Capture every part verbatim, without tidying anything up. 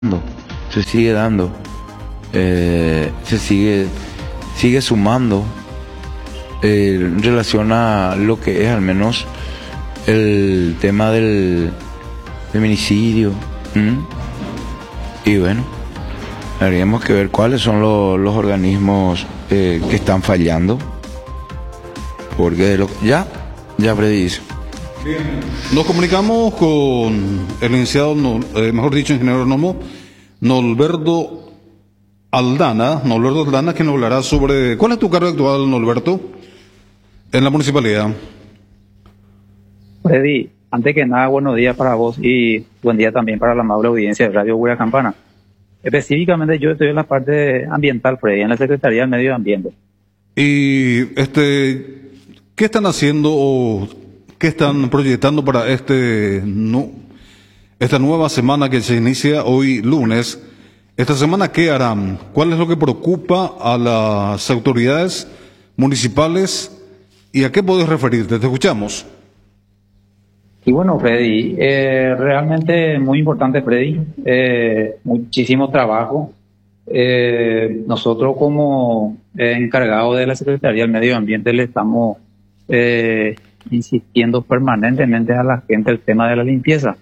se sigue dando, eh, se sigue, sigue sumando eh, en relación a lo que es al menos el tema del feminicidio. ¿Mm? Y bueno, habríamos que ver cuáles son lo, los organismos eh, que están fallando, porque de lo, ya, ya predice. Bien. Nos comunicamos con el licenciado, eh, mejor dicho, ingeniero agrónomo Norberto Aldana, Norberto Aldana, que nos hablará sobre cuál es tu cargo actual, Norberto, en la municipalidad. Freddy, antes que nada, buenos días para vos y buen día también para la amable audiencia de Radio Huira Campana. Específicamente yo estoy en la parte ambiental, Freddy, en la Secretaría del Medio Ambiente. Y este, ¿qué están haciendo o qué están proyectando para este no, esta nueva semana que se inicia hoy lunes? Esta semana, ¿qué harán? ¿Cuál es lo que preocupa a las autoridades municipales y a qué puedes referirte? Te escuchamos. Y bueno, Freddy, eh, realmente muy importante, Freddy, eh, muchísimo trabajo. Eh, nosotros como eh, encargados de la Secretaría del Medio Ambiente le estamos eh, insistiendo permanentemente a la gente el tema de la limpieza.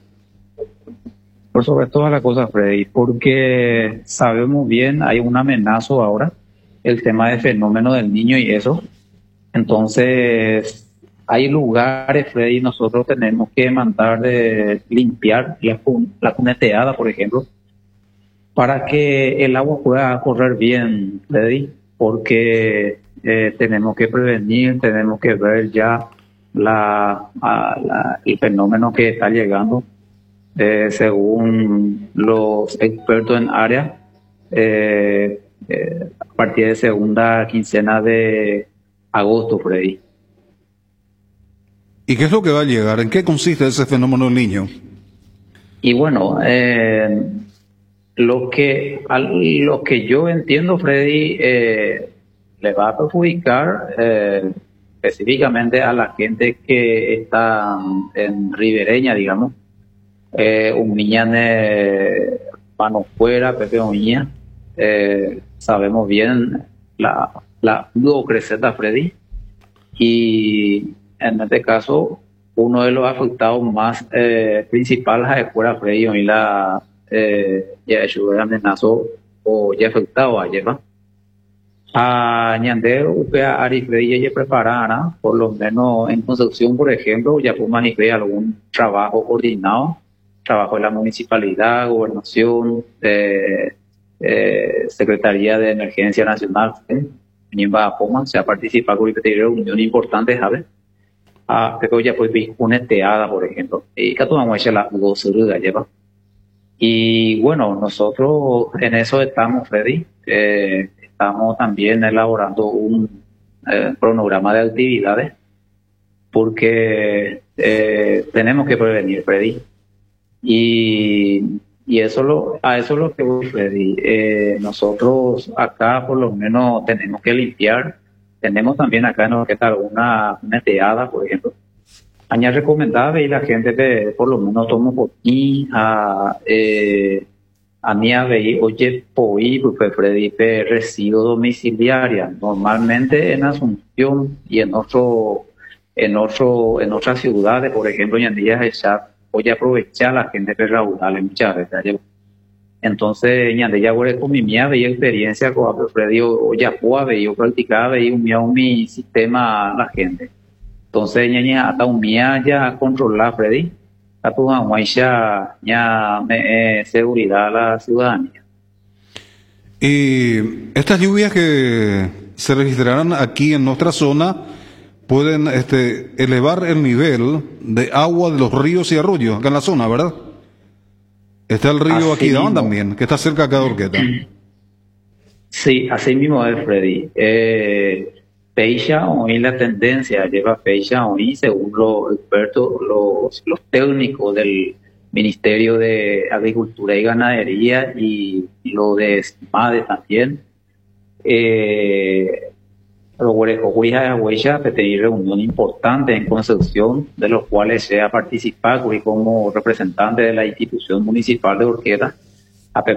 Por sobre todas las cosas, Freddy, porque sabemos bien, hay un amenazo ahora, el tema del fenómeno del niño y eso. Entonces, hay lugares, Freddy, nosotros tenemos que mandar de limpiar la, la cuneteada, por ejemplo, para que el agua pueda correr bien, Freddy, porque eh, tenemos que prevenir, tenemos que ver ya la, a, la, el fenómeno que está llegando, eh, según los expertos en área, eh, eh, a partir de segunda quincena de agosto, Freddy. ¿Y qué es lo que va a llegar? ¿En qué consiste ese fenómeno del niño? Y bueno, eh, lo que lo que yo entiendo, Freddy, eh, le va a perjudicar eh, específicamente a la gente que está en ribereña, digamos. Eh, un niño de mano fuera, Pepe Oña, eh, sabemos bien la, la creceta, Freddy, y en este caso, uno de los afectados más eh, principales es fuera Freddy y la eh, ya hecho amenazo o ya afectado a lleva. A Ñandero, a Ari Freddy ya preparará, por lo menos en Concepción, por ejemplo, ya podemos manifestar algún trabajo coordinado, trabajo de la municipalidad, gobernación, eh, eh, Secretaría de Emergencia Nacional, en Baja se ha participado con reunión importante, ¿sabes? Ah, pero ya pues vi una teada, por ejemplo, y que tomamos la gozuruga lleva. Y bueno, nosotros en eso estamos, Freddy, eh, estamos también elaborando un eh, cronograma de actividades, porque eh, tenemos que prevenir, Freddy. Y, y eso lo, a eso es lo que voy, Freddy. Eh, nosotros acá por lo menos tenemos que limpiar. Tenemos también acá en Orquesta alguna neteada, por ejemplo. Aña recomendable y la gente que por lo menos toma por aquí a eh, a mí a ver, oye, poi, pues Freddy, residuo domiciliaria. Normalmente en Asunción y en otro, en otro, en otras ciudades, por ejemplo, en días de chat, oye, aprovechar la gente que raudale muchas veces. Entonces, ñande ya voy con mi mía veía experiencia con Freddy o ya puedo veía practicaba veía un mía mi sistema a la gente. Entonces, ñaña hasta un mía ya controlar Freddy, a tu ya ya me eh, seguridad a la ciudadanía. Y estas lluvias que se registrarán aquí en nuestra zona pueden este, elevar el nivel de agua de los ríos y arroyos acá en la zona, ¿verdad? Está el río Así Aquidón mismo. también, que está cerca acá de Orqueta. Sí, así mismo es, Freddy. Eh, Peixa, hoy la tendencia lleva Peixa, hoy según los expertos, los, los técnicos del Ministerio de Agricultura y Ganadería y, y lo de SMADE también. Eh, Los huellas de huellas que tener reunión importante en Concepción, de los cuales se ha participado y como representante de la institución municipal de Orqueta.